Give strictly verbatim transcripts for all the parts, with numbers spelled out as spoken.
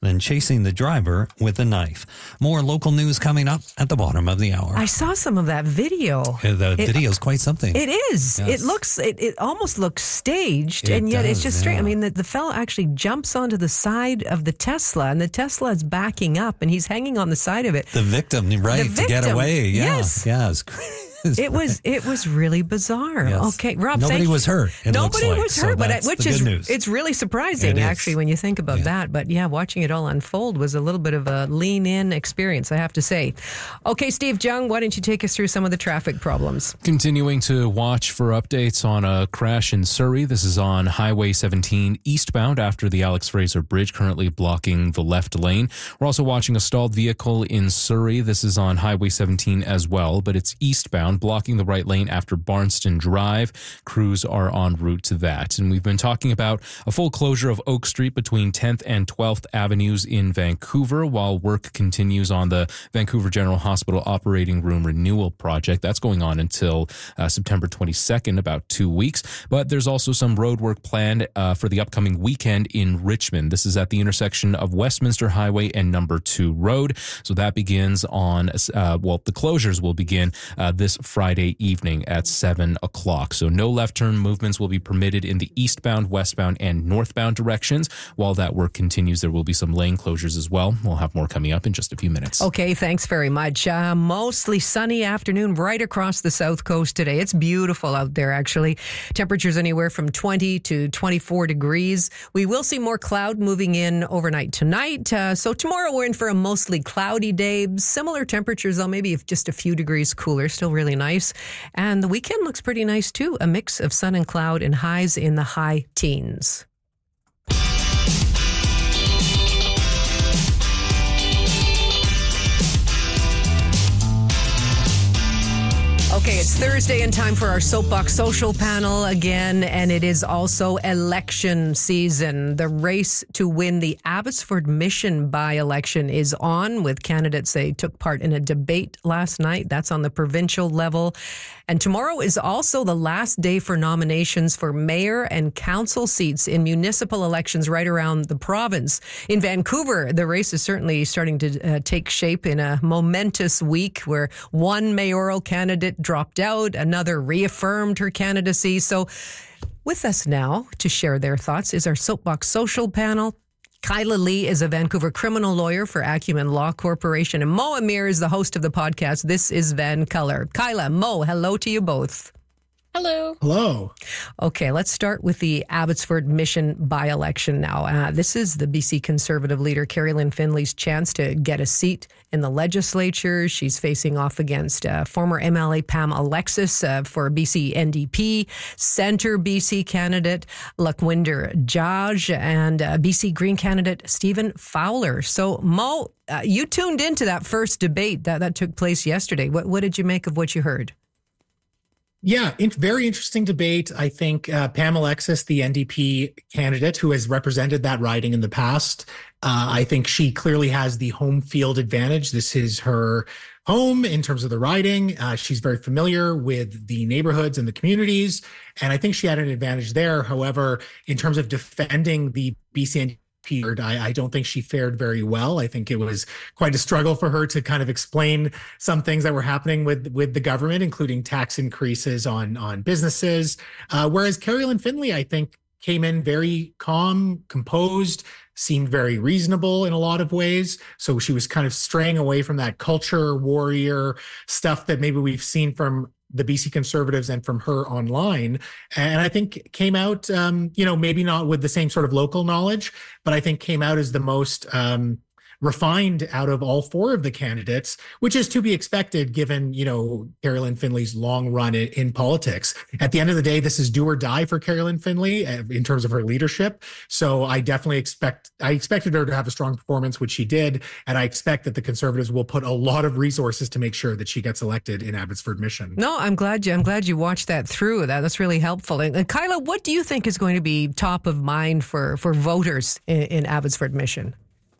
then chasing the driver with a knife. More local news coming up at the bottom of the hour. I saw some of that video. The it, video is quite something. It is. Yes. It looks, it, it almost looks staged, It and yet does, it's just straight. yeah. I mean, the, the fellow actually jumps onto the side of the Tesla, and the Tesla is backing up, and he's hanging on the side of it. The victim, right, The to get victim, away. Yeah, yes. yeah, it's crazy. It was it was really bizarre. Yes. Okay, Rob. Nobody thank was hurt, it Nobody looks like, was so hurt, but that's which the is good news. it's really surprising It is. actually when you think about Yeah. that. But yeah, watching it all unfold was a little bit of a lean in experience, I have to say. Okay, Steve Jung, why don't you take us through some of the traffic problems? Continuing to watch for updates on a crash in Surrey. This is on Highway seventeen eastbound after the Alex Fraser Bridge, currently blocking the left lane. We're also watching a stalled vehicle in Surrey. This is on Highway seventeen as well, but it's eastbound, blocking the right lane after Barnston Drive. Crews are en route to that. And we've been talking about a full closure of Oak Street between tenth and twelfth Avenues in Vancouver while work continues on the Vancouver General Hospital Operating Room Renewal Project. That's going on until uh, September twenty-second, about two weeks. But there's also some road work planned uh, for the upcoming weekend in Richmond. This is at the intersection of Westminster Highway and Number two Road. So that begins on, uh, well, the closures will begin uh, this Friday evening at seven o'clock. So no left turn movements will be permitted in the eastbound, westbound, and northbound directions. While that work continues, there will be some lane closures as well. We'll have more coming up in just a few minutes. Okay, thanks very much. Uh, mostly sunny afternoon right across the south coast today. It's beautiful out there, actually. Temperatures anywhere from twenty to twenty-four degrees. We will see more cloud moving in overnight tonight. Uh, so tomorrow we're in for a mostly cloudy day. Similar temperatures, though, maybe just a few degrees cooler. Still really nice. And the weekend looks pretty nice, too. A mix of sun and cloud and highs in the high teens. Okay, it's Thursday and time for our Soapbox Social panel again, and it is also election season. The race to win the Abbotsford Mission by-election is on, with candidates. They took part in a debate last night. That's on the provincial level. And tomorrow is also the last day for nominations for mayor and council seats in municipal elections right around the province. In Vancouver, the race is certainly starting to uh, take shape in a momentous week where one mayoral candidate dropped out, another reaffirmed her candidacy. So with us now to share their thoughts is our Soapbox Social panel. Kyla Lee is a Vancouver criminal lawyer for Acumen Law Corporation, and Mo Amir is the host of the podcast This is Van Color. Kyla, Mo, hello to you both. Hello. Hello. Okay, let's start with the Abbotsford Mission by-election now. Uh, this is the B C Conservative leader, Carrie Lynn Finley's chance to get a seat in the legislature. She's facing off against uh, former M L A Pam Alexis uh, for B C N D P, Centre B C candidate Lakhwinder Jaj, and uh, B C Green candidate Stephen Fowler. So, Mo, uh, you tuned into that first debate that, that took place yesterday. What, what did you make of what you heard? Yeah, in, very interesting debate. I think uh, Pam Alexis, the N D P candidate who has represented that riding in the past, uh, I think she clearly has the home field advantage. This is her home in terms of the riding. Uh, she's very familiar with the neighborhoods and the communities, and I think she had an advantage there. However, in terms of defending the B C N D P, I, I don't think she fared very well. I think it was quite a struggle for her to kind of explain some things that were happening with, with the government, including tax increases on, on businesses. Uh, whereas Carrie Lynn Finley, I think, came in very calm, composed, seemed very reasonable in a lot of ways. So she was kind of straying away from that culture warrior stuff that maybe we've seen from the B C Conservatives and from her online. And I think came out, um, you know, maybe not with the same sort of local knowledge, but I think came out as the most um, refined out of all four of the candidates, which is to be expected given, you know, Carrie Lynn Finley's long run in, in politics. At the end of the day, this is do or die for Carrie Lynn Finley in terms of her leadership. So I definitely expect, I expected her to have a strong performance, which she did. And I expect that the Conservatives will put a lot of resources to make sure that she gets elected in Abbotsford Mission. No, I'm glad you, I'm glad you watched that through. That, that's really helpful. And, and Kyla, what do you think is going to be top of mind for, for voters in, in Abbotsford Mission?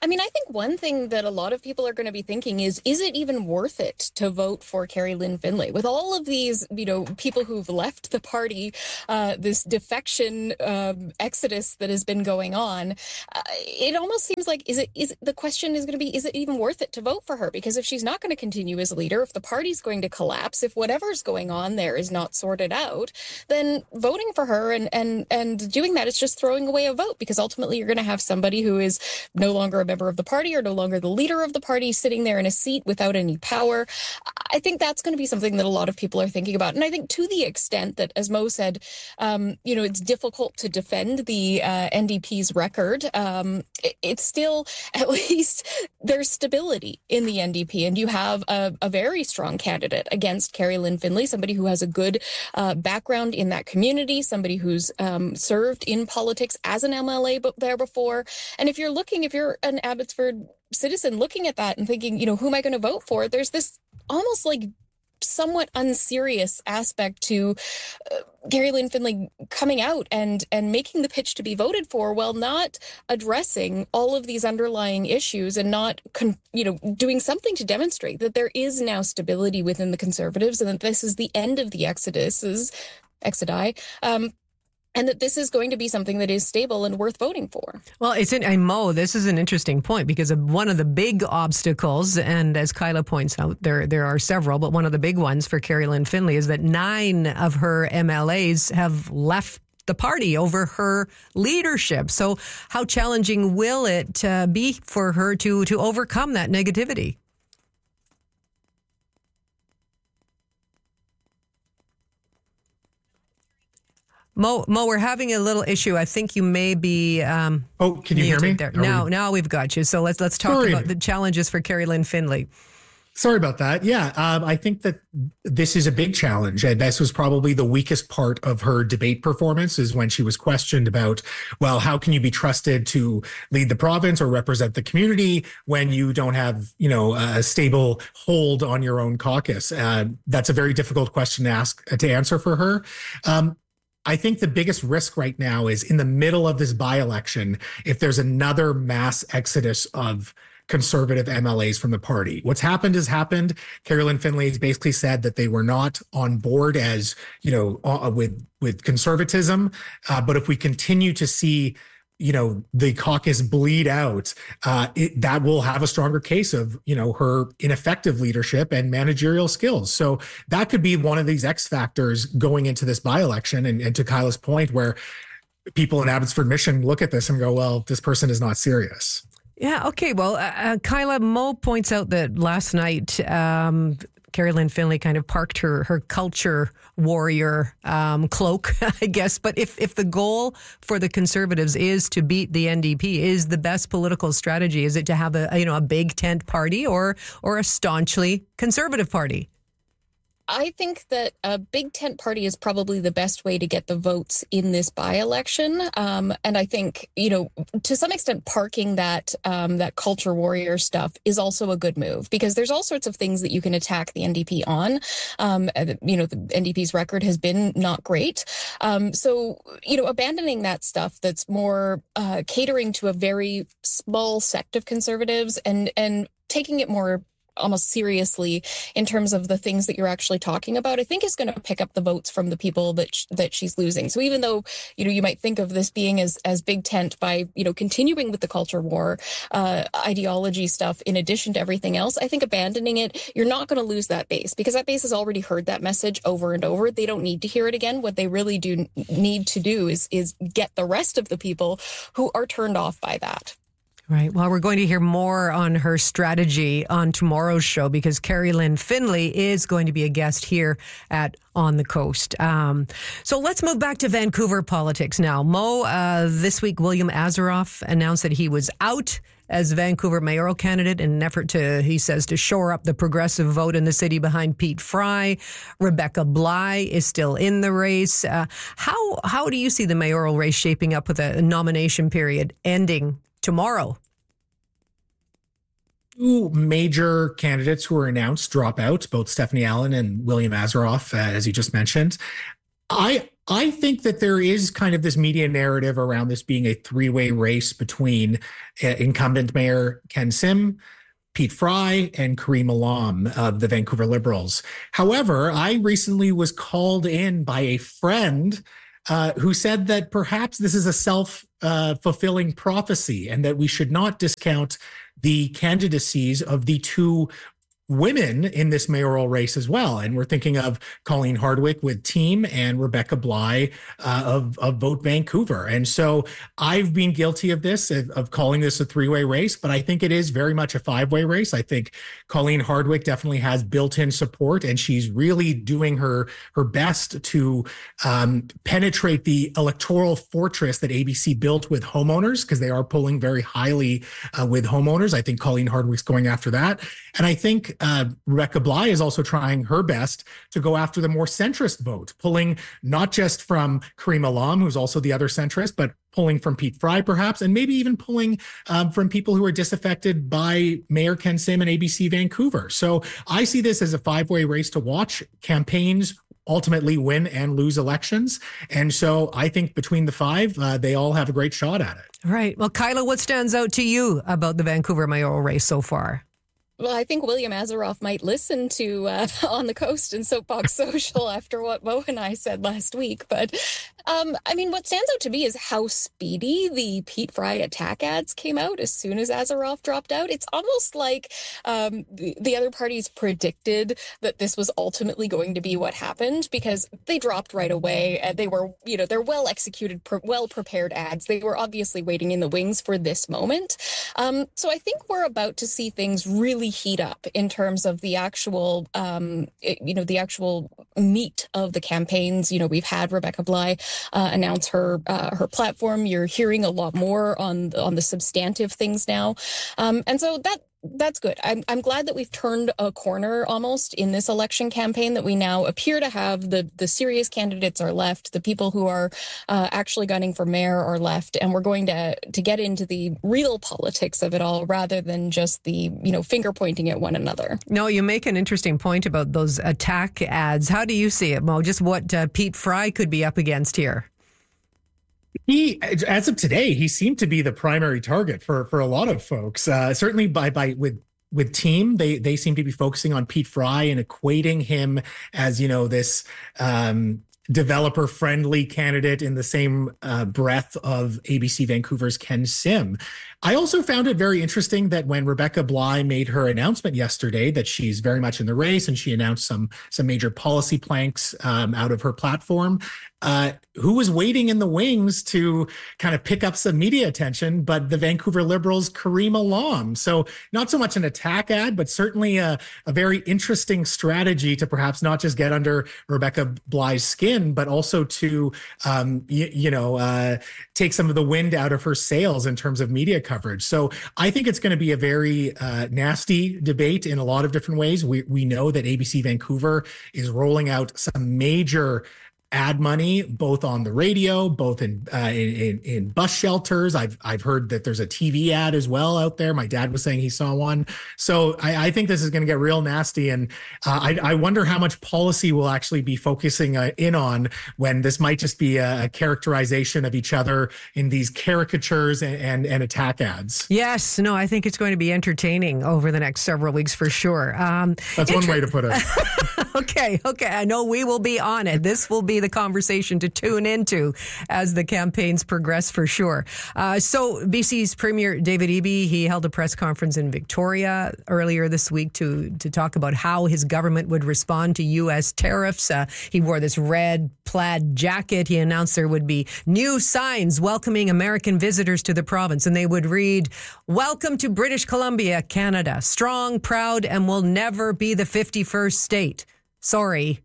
I mean, I think one thing that a lot of people are going to be thinking is, is it even worth it to vote for Carrie Lynn Finlay? With all of these, you know, people who've left the party, uh, this defection um, exodus that has been going on, uh, it almost seems like, is it, is the question is going to be, is it even worth it to vote for her? Because if she's not going to continue as leader, if the party's going to collapse, if whatever's going on there is not sorted out, then voting for her and, and, and doing that is just throwing away a vote, because ultimately you're going to have somebody who is no longer a member of the party or no longer the leader of the party sitting there in a seat without any power. I think that's going to be something that a lot of people are thinking about. And I think to the extent that, as Mo said, um, you know, it's difficult to defend the uh, N D P's record, um, it, it's still, at least there's stability in the N D P. And you have a, a very strong candidate against Carrie Lynn Finlay, somebody who has a good uh, background in that community, somebody who's um, served in politics as an M L A there before. And if you're looking, if you're an Abbotsford citizen looking at that and thinking, you know, who am I going to vote for? There's this almost like somewhat unserious aspect to uh, Carrie Lynn Finlay coming out and and making the pitch to be voted for, while not addressing all of these underlying issues and not, con- you know, doing something to demonstrate that there is now stability within the Conservatives and that this is the end of the exoduses, exodi. Um, And that this is going to be something that is stable and worth voting for. Well, it's in, and Mo, this is an interesting point, because one of the big obstacles, and as Kyla points out, there there are several, but one of the big ones for Carrie Lynn Finlay is that nine of her M L As have left the party over her leadership. So how challenging will it uh, be for her to to overcome that negativity? Mo, Mo, we're having a little issue. I think you may be. Um, oh, can you hear me? There. Now, we... now we've got you. So let's let's talk Sorry. about the challenges for Carrie Lynn Finlay. Sorry about that. Yeah, um, I think that this is a big challenge. And this was probably the weakest part of her debate performance, is when she was questioned about, well, how can you be trusted to lead the province or represent the community when you don't have, you know, a stable hold on your own caucus? Uh, that's a very difficult question to ask, to answer for her. Um, I think the biggest risk right now is in the middle of this by-election, if there's another mass exodus of Conservative M L As from the party. What's happened has happened. Carrie Lynn Finlay has basically said that they were not on board as, you know, uh, with, with conservatism. Uh, but if we continue to see, you know, the caucus bleed out, uh, it, that will have a stronger case of, you know, her ineffective leadership and managerial skills. So that could be one of these X factors going into this by-election. And, and to Kyla's point, where people in Abbotsford Mission look at this and go, well, this person is not serious. Yeah. Okay. Well, uh, Kyla, Mo points out that last night, um, Carrie Lynn Finlay kind of parked her her culture warrior um, cloak, I guess. But if if the goal for the Conservatives is to beat the N D P, is the best political strategy, is it to have a, a you know a big tent party or or a staunchly Conservative party? I think that a big tent party is probably the best way to get the votes in this by-election. Um, and I think, you know, to some extent, parking that um, that culture warrior stuff is also a good move, because there's all sorts of things that you can attack the N D P on. Um, you know, the N D P's record has been not great. Um, so, you know, abandoning that stuff that's more uh, catering to a very small sect of Conservatives and and taking it more almost seriously in terms of the things that you're actually talking about, I think is going to pick up the votes from the people that sh- that she's losing. So even though, you know, you might think of this being as as big tent by, you know, continuing with the culture war uh, ideology stuff in addition to everything else, I think abandoning it, you're not going to lose that base, because that base has already heard that message over and over. They don't need to hear it again. What they really do need to do is is get the rest of the people who are turned off by that. Right. Well, we're going to hear more on her strategy on tomorrow's show, because Carrie Lynn Finlay is going to be a guest here at On the Coast. Um, so let's move back to Vancouver politics now. Mo, uh, this week, William Asaroff announced that he was out as Vancouver mayoral candidate in an effort to, he says, to shore up the progressive vote in the city behind Pete Fry. Rebecca Bly is still in the race. Uh, how, how do you see the mayoral race shaping up with a nomination period ending tomorrow? Two major candidates who were announced drop out, both Stephanie Allen and William Asaroff, uh, as you just mentioned. I I think that there is kind of this media narrative around this being a three-way race between uh, incumbent Mayor Ken Sim, Pete Fry, and Karim Alam of the Vancouver Liberals. However, I recently was called in by a friend uh, who said that perhaps this is a self-fulfilling uh, prophecy and that we should not discount the candidacies of the two women in this mayoral race as well. And we're thinking of Colleen Hardwick with Team and Rebecca Bly uh, of, of Vote Vancouver. And so I've been guilty of this, of, of calling this a three-way race, but I think it is very much a five-way race. I think Colleen Hardwick definitely has built-in support, and she's really doing her, her best to um, penetrate the electoral fortress that A B C built with homeowners, because they are polling very highly uh, with homeowners. I think Colleen Hardwick's going after that. And I think Uh, Rebecca Bly is also trying her best to go after the more centrist vote, pulling not just from Karim Alam, who's also the other centrist, but pulling from Pete Fry, perhaps, and maybe even pulling um, from people who are disaffected by Mayor Ken Sim and A B C Vancouver. So I see this as a five-way race to watch. Campaigns ultimately win and lose elections. And so I think between the five, uh, they all have a great shot at it. Right. Well, Kyla, what stands out to you about the Vancouver mayoral race so far? Well, I think William Azeroff might listen to uh, On the Coast and Soapbox Social after what Mo and I said last week. But, um, I mean, what stands out to me is how speedy the Pete Fry attack ads came out as soon as Azeroff dropped out. It's almost like um, the, the other parties predicted that this was ultimately going to be what happened, because they dropped right away. And they were, you know, they're well-executed, pre- well-prepared ads. They were obviously waiting in the wings for this moment. Um, so I think we're about to see things really heat up in terms of the actual, um, it, you know, the actual meat of the campaigns. You know, we've had Rebecca Bly uh, announce her uh, her platform. You're hearing a lot more on on the substantive things now, um, and so that. That's good. I'm, I'm glad that we've turned a corner almost in this election campaign, that we now appear to have the, the serious candidates are left, the people who are uh, actually gunning for mayor are left, and we're going to to get into the real politics of it all rather than just the, you know, finger pointing at one another. No, you make an interesting point about those attack ads. How do you see it, Mo? Just what uh, Pete Fry could be up against here? He, as of today, he seemed to be the primary target for for a lot of folks. Uh, certainly, by by with with Team, they they seem to be focusing on Pete Fry and equating him as, you know, this um, developer friendly candidate in the same uh, breath of A B C Vancouver's Ken Sim. I also found it very interesting that when Rebecca Bly made her announcement yesterday that she's very much in the race, and she announced some some major policy planks um, out of her platform, uh, who was waiting in the wings to kind of pick up some media attention, but the Vancouver Liberals' Karim Alam. So not so much an attack ad, but certainly a, a very interesting strategy to perhaps not just get under Rebecca Bly's skin, but also to, um, you, you know, uh, take some of the wind out of her sails in terms of media coverage. So I think it's going to be a very uh, nasty debate in a lot of different ways. We we know that A B C Vancouver is rolling out some major ad money, both on the radio, both in, uh, in in bus shelters. I've I've heard that there's a T V ad as well out there. My dad was saying he saw one. So I, I think this is going to get real nasty, and uh, I, I wonder how much policy we'll actually be focusing uh, in on when this might just be a, a characterization of each other in these caricatures and, and and attack ads. Yes, no, I think it's going to be entertaining over the next several weeks for sure. Um, That's inter- one way to put it. okay, okay. I know we will be on it. This will be the conversation to tune into as the campaigns progress for sure. Uh, so B C's Premier David Eby, he held a press conference in Victoria earlier this week to to talk about how his government would respond to U S tariffs. Uh, he wore this red plaid jacket. He announced there would be new signs welcoming American visitors to the province, and they would read, "Welcome to British Columbia, Canada. Strong, proud, and will never be the fifty-first state." Sorry.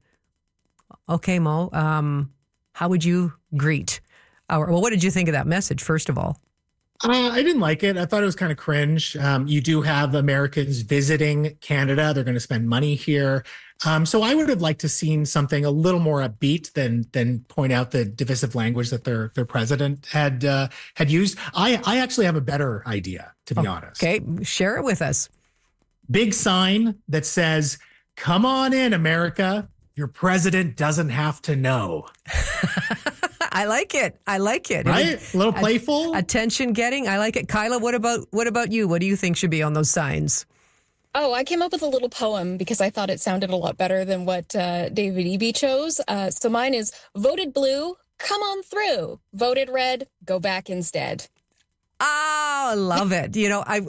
Okay, Mo, um, how would you greet our, well, what did you think of that message, first of all? Uh, I didn't like it. I thought it was kind of cringe. Um, you do have Americans visiting Canada. They're going to spend money here. Um, so I would have liked to seen something a little more upbeat than than point out the divisive language that their their president had uh, had used. I, I actually have a better idea, to be oh, honest. Okay, share it with us. Big sign that says, "Come on in, America. your president doesn't have to know. I like it. I like it. Right? It, a little playful. Attention getting. I like it. Kyla, what about what about you? What do you think should be on those signs? Oh, I came up with a little poem because I thought it sounded a lot better than what uh, David Eby chose. Uh, so mine is, voted blue, come on through. Voted red, go back instead. Oh, I love it. You know, I